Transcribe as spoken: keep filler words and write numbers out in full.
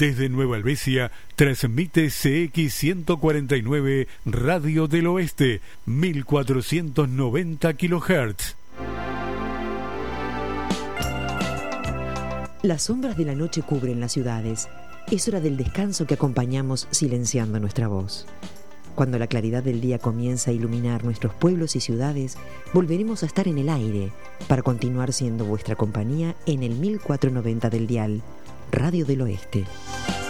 Desde Nueva Helvecia transmite C X ciento cuarenta y nueve Radio del Oeste, mil cuatrocientos noventa kilohertz. Las sombras de la noche cubren las ciudades. Es hora del descanso que acompañamos silenciando nuestra voz. Cuando la claridad del día comienza a iluminar nuestros pueblos y ciudades, volveremos a estar en el aire para continuar siendo vuestra compañía en el mil cuatrocientos noventa del dial, Radio del Oeste.